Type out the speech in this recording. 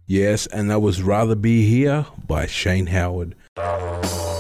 Yes, and that was Rather Be Here by Shane Howard.